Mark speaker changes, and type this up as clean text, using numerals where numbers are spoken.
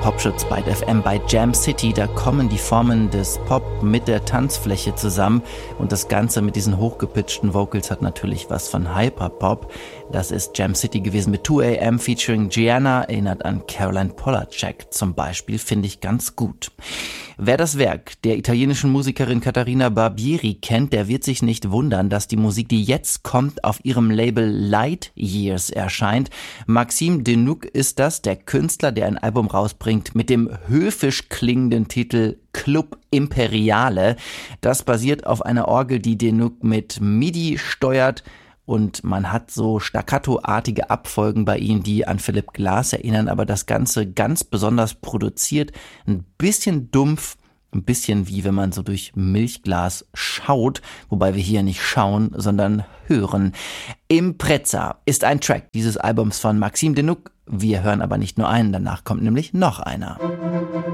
Speaker 1: Popschutz bei FM bei Jam City. Da kommen die Formen des Pop mit der Tanzfläche zusammen und das Ganze mit diesen hochgepitchten Vocals hat natürlich was von Hyperpop. Das ist Jam City gewesen mit 2AM featuring Gianna, erinnert an Caroline Polachek zum Beispiel, finde ich ganz gut. Wer das Werk der italienischen Musikerin Caterina Barbieri kennt, der wird sich nicht wundern, dass die Musik, die jetzt kommt, auf ihrem Label Light Years erscheint. Maxime Denuc ist das, der Künstler, der ein Album rausbringt mit dem höfisch klingenden Titel Club Imperiale. Das basiert auf einer Orgel, die Denuc mit MIDI steuert. Und man hat so staccato-artige Abfolgen bei ihm, die an Philip Glass erinnern, aber das Ganze ganz besonders produziert, ein bisschen dumpf, ein bisschen wie wenn man so durch Milchglas schaut, wobei wir hier nicht schauen, sondern hören. Impreza ist ein Track dieses Albums von Maxime Denuc. Wir hören aber nicht nur einen, danach kommt nämlich noch einer.